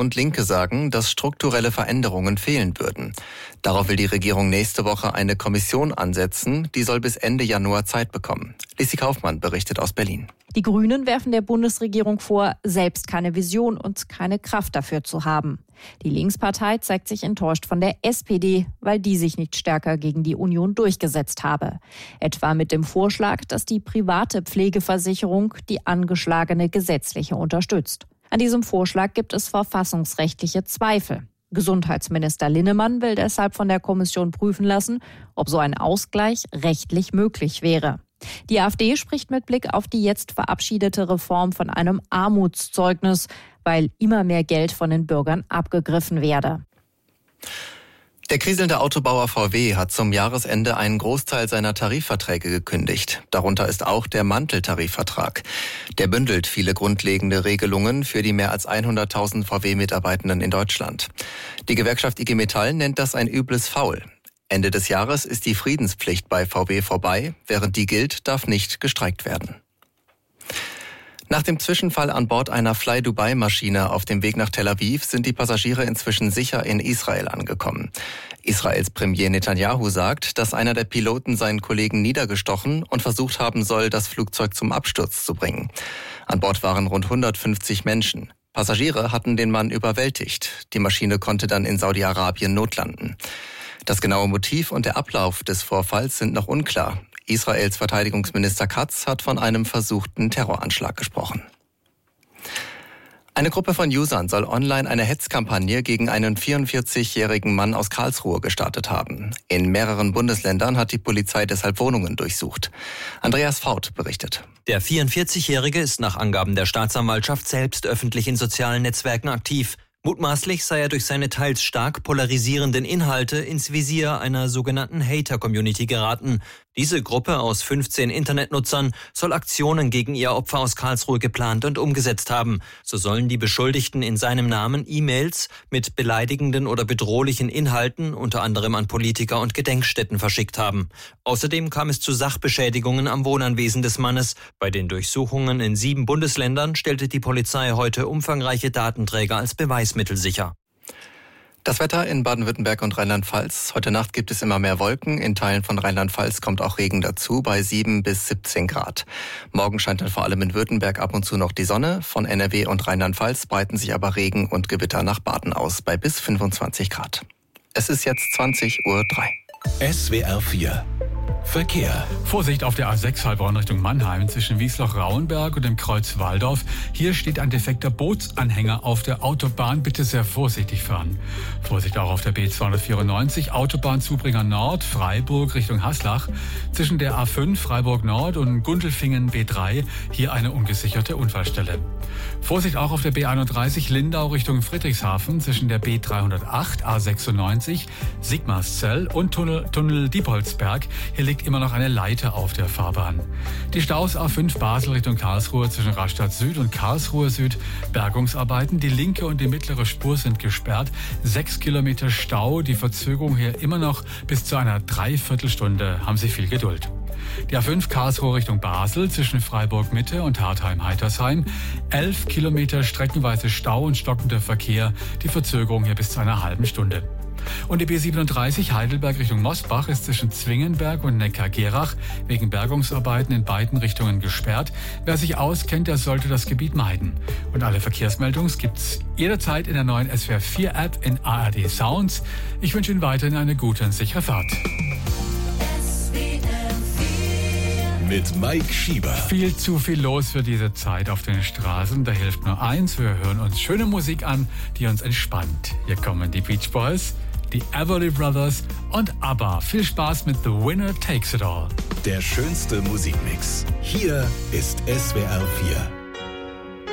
und Linke sagen, dass strukturelle Veränderungen fehlen würden. Darauf will die Regierung nächste Woche eine Kommission ansetzen, die soll bis Ende Januar Zeit bekommen. Lissi Kaufmann berichtet aus Berlin. Die Grünen werfen der Bundesregierung vor, selbst keine Vision und keine Kraft dafür zu haben. Die Linkspartei zeigt sich enttäuscht von der SPD, weil die sich nicht stärker gegen die Union durchgesetzt habe. Etwa mit dem Vorschlag, dass die private Pflegeversicherung die angeschlagene gesetzliche unterstützt. An diesem Vorschlag gibt es verfassungsrechtliche Zweifel. Gesundheitsminister Linnemann will deshalb von der Kommission prüfen lassen, ob so ein Ausgleich rechtlich möglich wäre. Die AfD spricht mit Blick auf die jetzt verabschiedete Reform von einem Armutszeugnis, weil immer mehr Geld von den Bürgern abgegriffen werde. Der kriselnde Autobauer VW hat zum Jahresende einen Großteil seiner Tarifverträge gekündigt. Darunter ist auch der Manteltarifvertrag. Der bündelt viele grundlegende Regelungen für die mehr als 100.000 VW-Mitarbeitenden in Deutschland. Die Gewerkschaft IG Metall nennt das ein übles Faul. Ende des Jahres ist die Friedenspflicht bei VW vorbei. Während die gilt, darf nicht gestreikt werden. Nach dem Zwischenfall an Bord einer Fly-Dubai-Maschine auf dem Weg nach Tel Aviv sind die Passagiere inzwischen sicher in Israel angekommen. Israels Premier Netanyahu sagt, dass einer der Piloten seinen Kollegen niedergestochen und versucht haben soll, das Flugzeug zum Absturz zu bringen. An Bord waren rund 150 Menschen. Passagiere hatten den Mann überwältigt. Die Maschine konnte dann in Saudi-Arabien notlanden. Das genaue Motiv und der Ablauf des Vorfalls sind noch unklar. Israels Verteidigungsminister Katz hat von einem versuchten Terroranschlag gesprochen. Eine Gruppe von Usern soll online eine Hetzkampagne gegen einen 44-jährigen Mann aus Karlsruhe gestartet haben. In mehreren Bundesländern hat die Polizei deshalb Wohnungen durchsucht. Andreas Faut berichtet. Der 44-Jährige ist nach Angaben der Staatsanwaltschaft selbst öffentlich in sozialen Netzwerken aktiv. Mutmaßlich sei er durch seine teils stark polarisierenden Inhalte ins Visier einer sogenannten Hater-Community geraten. Diese Gruppe aus 15 Internetnutzern soll Aktionen gegen ihr Opfer aus Karlsruhe geplant und umgesetzt haben. So sollen die Beschuldigten in seinem Namen E-Mails mit beleidigenden oder bedrohlichen Inhalten unter anderem an Politiker und Gedenkstätten verschickt haben. Außerdem kam es zu Sachbeschädigungen am Wohnanwesen des Mannes. Bei den Durchsuchungen in 7 Bundesländern stellte die Polizei heute umfangreiche Datenträger als Beweismittel sicher. Das Wetter in Baden-Württemberg und Rheinland-Pfalz. Heute Nacht gibt es immer mehr Wolken. In Teilen von Rheinland-Pfalz kommt auch Regen dazu bei 7 bis 17 Grad. Morgen scheint dann vor allem in Württemberg ab und zu noch die Sonne. Von NRW und Rheinland-Pfalz breiten sich aber Regen und Gewitter nach Baden aus bei bis 25 Grad. Es ist jetzt 20:03 Uhr. SWR 4 Verkehr. Vorsicht auf der A6 Heilbronn Richtung Mannheim zwischen Wiesloch-Rauenberg und dem Kreuz Waldorf. Hier steht ein defekter Bootsanhänger auf der Autobahn. Bitte sehr vorsichtig fahren. Vorsicht auch auf der B294 Autobahnzubringer Nord, Freiburg Richtung Haslach. Zwischen der A5 Freiburg Nord und Gundelfingen B3. Hier eine ungesicherte Unfallstelle. Vorsicht auch auf der B31 Lindau Richtung Friedrichshafen zwischen der B308 A96 Sigmarszell und Tunnel Diepholzberg. Hier liegt immer noch eine Leiter auf der Fahrbahn. Die Staus A5 Basel Richtung Karlsruhe zwischen Rastatt Süd und Karlsruhe Süd. Bergungsarbeiten. Die linke und die mittlere Spur sind gesperrt. 6 Kilometer Stau. Die Verzögerung hier immer noch bis zu einer Dreiviertelstunde. Haben Sie viel Geduld. Die A5 Karlsruhe Richtung Basel zwischen Freiburg Mitte und Hartheim-Heitersheim. 11 Kilometer streckenweise Stau und stockender Verkehr. Die Verzögerung hier bis zu einer halben Stunde. Und die B37 Heidelberg Richtung Mosbach ist zwischen Zwingenberg und Neckar-Gerach wegen Bergungsarbeiten in beiden Richtungen gesperrt. Wer sich auskennt, der sollte das Gebiet meiden. Und alle Verkehrsmeldungen gibt's jederzeit in der neuen SWR 4 App in ARD Sounds. Ich wünsche Ihnen weiterhin eine gute und sichere Fahrt. Mit Mike Schieber. Viel zu viel los für diese Zeit auf den Straßen. Da hilft nur eins, wir hören uns schöne Musik an, die uns entspannt. Hier kommen die Beach Boys, die Everly Brothers und ABBA. Viel Spaß mit The Winner Takes It All. Der schönste Musikmix. Hier ist SWR 4.